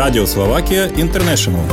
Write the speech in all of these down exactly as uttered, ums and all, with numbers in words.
Радио Словакия Интернешнл.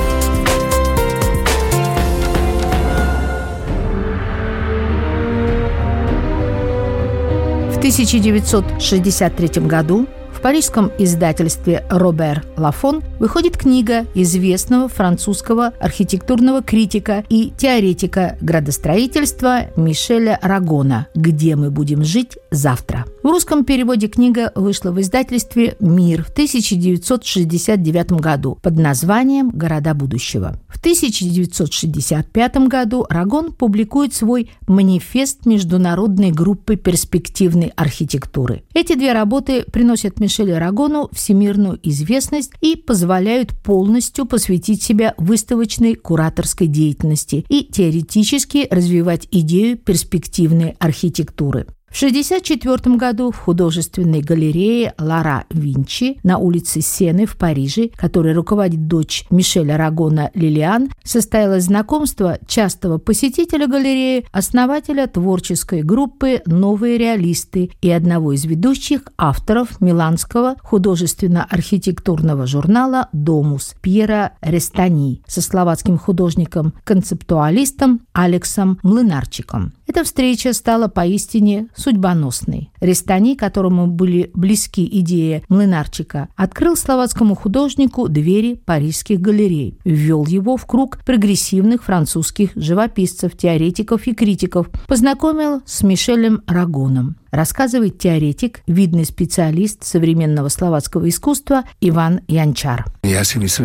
В тысяча девятьсот шестьдесят третьем году в парижском издательстве «Робер Лафон» выходит книга известного французского архитектурного критика и теоретика градостроительства Мишеля Рагона «Где мы будем жить завтра». В русском переводе книга вышла в издательстве «Мир» в тысяча девятьсот шестьдесят девятом году под названием «Города будущего». В тысяча девятьсот шестьдесят пятом году Рагон публикует свой манифест международной группы перспективной архитектуры. Эти две работы приносят Мишелю Рагону всемирную известность и позволяют полностью посвятить себя выставочной кураторской деятельности и теоретически развивать идею перспективной архитектуры. В тысяча девятьсот шестьдесят четвёртом году в художественной галерее Лара Винчи на улице Сены в Париже, которой руководит дочь Мишеля Рагона Лилиан, состоялось знакомство частого посетителя галереи, основателя творческой группы «Новые реалисты» и одного из ведущих авторов миланского художественно-архитектурного журнала «Домус» Пьера Рестани со словацким художником-концептуалистом Алексом Млынарчиком. Эта встреча стала поистине судьбоносной. Рестани, которому были близки идеи Млынарчика, открыл словацкому художнику двери парижских галерей, ввел его в круг прогрессивных французских живописцев, теоретиков и критиков, познакомил с Мишелем Рагоном. Рассказывает теоретик, видный специалист современного словацкого искусства Иван Янчар. Я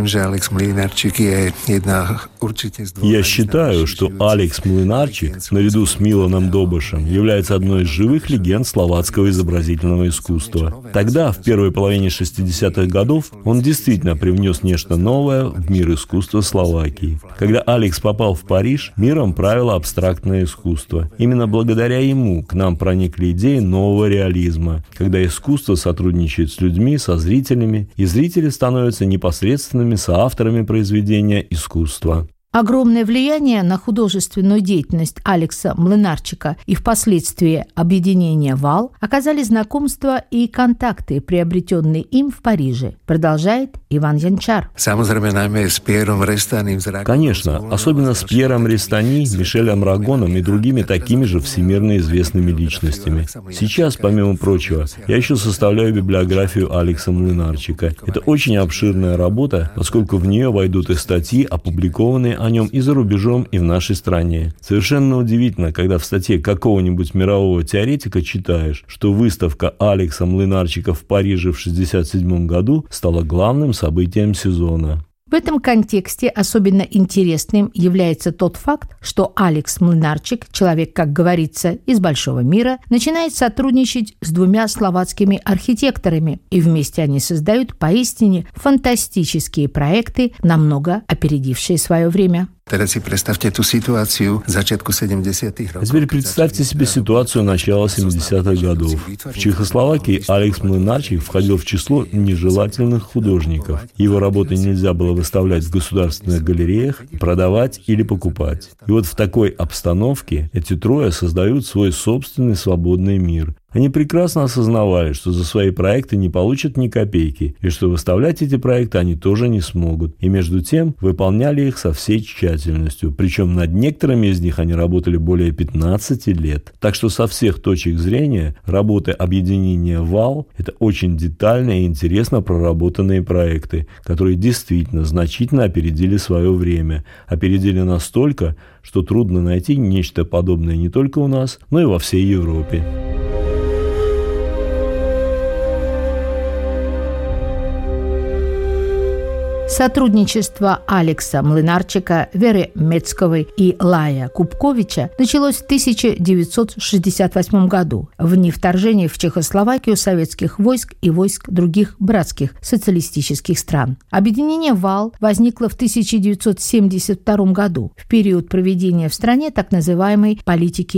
считаю, что Алекс Млынарчик, наряду с Миланом Добышем, является одной из живых легенд словацкого изобразительного искусства. Тогда, в первой половине шестидесятых годов, он действительно привнес нечто новое в мир искусства Словакии. Когда Алекс попал в Париж, миром правило абстрактное искусство. Именно благодаря ему к нам проникли идеи нового реализма, когда искусство сотрудничает с людьми, со зрителями, и зрители становятся непосредственными соавторами произведения искусства. Огромное влияние на художественную деятельность Алекса Млынарчика и впоследствии объединения «Вал» оказали знакомства и контакты, приобретенные им в Париже, продолжает Иван Янчар. Конечно, особенно с Пьером Рестани, Мишелем Рагоном и другими такими же всемирно известными личностями. Сейчас, помимо прочего, я еще составляю библиографию Алекса Млынарчика. Это очень обширная работа, поскольку в нее войдут и статьи, опубликованные о нем и за рубежом, и в нашей стране. Совершенно удивительно, когда в статье какого-нибудь мирового теоретика читаешь, что выставка Алекса Млынарчика в Париже в шестьдесят седьмом году стала главным событием сезона. В этом контексте особенно интересным является тот факт, что Алекс Млынарчик, человек, как говорится, из большого мира, начинает сотрудничать с двумя словацкими архитекторами, и вместе они создают поистине фантастические проекты, намного опередившие свое время. А теперь представьте себе ситуацию начала семидесятых годов. В Чехословакии Алекс Млынарчик входил в число нежелательных художников. Его работы нельзя было выставлять в государственных галереях, продавать или покупать. И вот в такой обстановке эти трое создают свой собственный свободный мир. Они прекрасно осознавали, что за свои проекты не получат ни копейки, и что выставлять эти проекты они тоже не смогут. И между тем выполняли их со всей тщательностью. Причем над некоторыми из них они работали более пятнадцати лет. Так что со всех точек зрения работы объединения «Вал» — это очень детальные и интересно проработанные проекты, которые действительно значительно опередили свое время. Опередили настолько, что трудно найти нечто подобное не только у нас, но и во всей Европе. Сотрудничество Алекса Млынарчика, Веры Мецковой и Лая Кубковича началось в тысяча девятьсот шестьдесят восьмом году в дни вторжения в Чехословакию советских войск и войск других братских социалистических стран. Объединение «Вал» возникло в тысяча девятьсот семьдесят втором году, в период проведения в стране так называемой политики